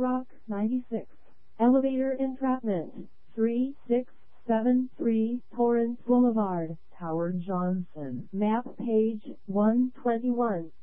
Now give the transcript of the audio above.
Rock 96. Elevator entrapment 3673 Torrance Boulevard, Howard Johnson. Map page 121.